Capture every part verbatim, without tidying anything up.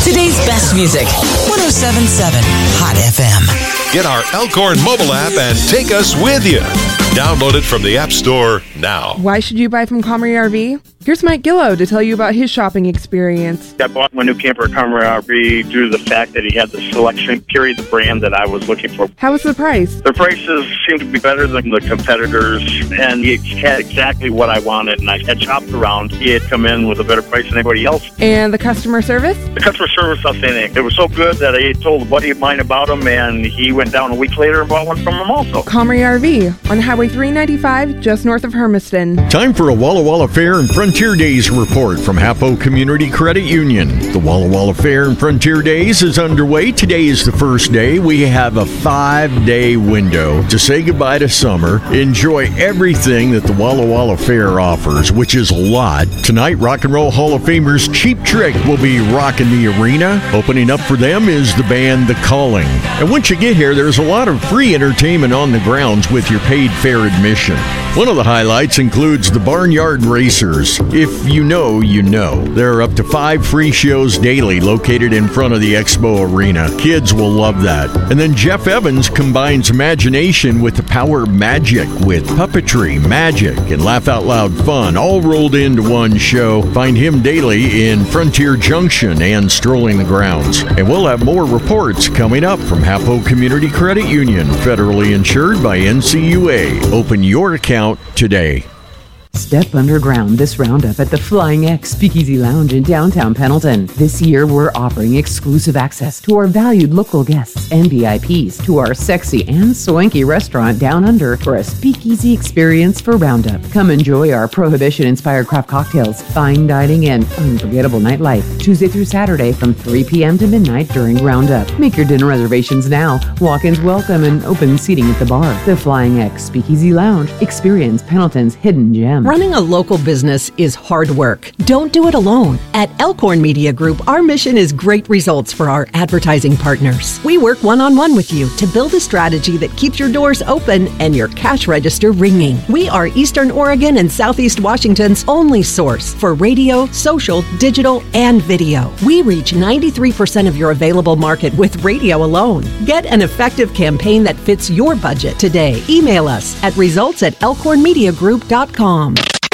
Today's best music. one oh seven point seven Hot F M. Get our Elkhorn mobile app and take us with you. Download it from the App Store now. Why should you buy from Comrie R V? Here's Mike Gillow to tell you about his shopping experience. I bought my new camper at Comrie R V due to the fact that he had the selection, period, the brand that I was looking for. How was the price? The prices seemed to be better than the competitors, and he had exactly what I wanted, and I had shopped around. He had come in with a better price than anybody else. And the customer service? The customer service, outstanding. It was so good that I told a buddy of mine about him, and he went down a week later and bought one from him also. Comrie R V on Highway three ninety-five, just north of Hermiston. Time for a Walla Walla Fair and Frontier Days report from Hapo Community Credit Union. The Walla Walla Fair and Frontier Days is underway. Today is the first day. We have a five-day window to say goodbye to summer. Enjoy everything that the Walla Walla Fair offers, which is a lot. Tonight, Rock and Roll Hall of Famers Cheap Trick will be rocking the arena. Opening up for them is the band The Calling. And once you get here, there's a lot of free entertainment on the grounds with your paid fair admission. One of the highlights includes the Barnyard Racers. If you know, you know. There are up to five free shows daily located in front of the Expo Arena. Kids will love that. And then Jeff Evans combines imagination with the power of magic with puppetry, magic, and laugh out loud fun, all rolled into one show. Find him daily in Frontier Junction and strolling the grounds. And we'll have more reports coming up from Hapo Community Credit Union, federally insured by N C U A. Open your account today. Step underground this roundup at the Flying X Speakeasy Lounge in downtown Pendleton. This year, we're offering exclusive access to our valued local guests and V I Ps to our sexy and swanky restaurant down under for a speakeasy experience for Roundup. Come enjoy our Prohibition-inspired craft cocktails, fine dining, and unforgettable nightlife. Tuesday through Saturday from three p.m. to midnight during Roundup. Make your dinner reservations now. Walk-ins welcome and open seating at the bar. The Flying X Speakeasy Lounge. Experience Pendleton's hidden gem. Running a local business is hard work. Don't do it alone. At Elkhorn Media Group, our mission is great results for our advertising partners. We work one-on-one with you to build a strategy that keeps your doors open and your cash register ringing. We are Eastern Oregon and Southeast Washington's only source for radio, social, digital, and video. We reach ninety-three percent of your available market with radio alone. Get an effective campaign that fits your budget today. Email us at results at elkhorn media group dot com.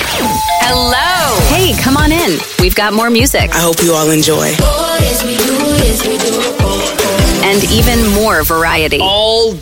Hello. Hey, come on in. We've got more music. I hope you all enjoy. And even more variety. All